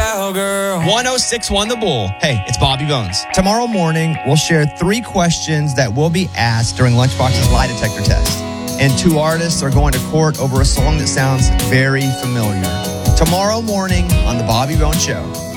cowgirl. 1061 The Bull. Hey, it's Bobby Bones. Tomorrow morning, we'll share 3 questions that will be asked during Lunchbox's lie detector test. And 2 artists are going to court over a song that sounds very familiar. Tomorrow morning on The Bobby Bones Show.